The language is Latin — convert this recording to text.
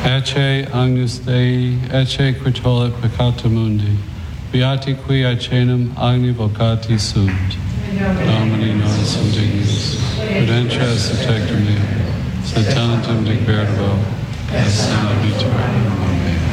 Ecce agnus Dei, ecce quitolet peccata mundi, beati qui aecenum agni vocati sunt. Domini nos indignis, prudentias subtectum meum, sed talentum de verbo, et sana vitam. Amen.